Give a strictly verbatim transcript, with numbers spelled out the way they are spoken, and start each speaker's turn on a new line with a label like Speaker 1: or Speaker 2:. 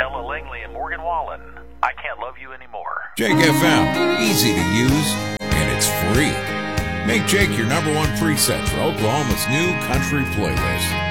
Speaker 1: Ella Langley and Morgan Wallen. I Can't Love You Anymore.
Speaker 2: Jake F M, easy to use, and it's free. Make Jake your number one preset for Oklahoma's new country playlist.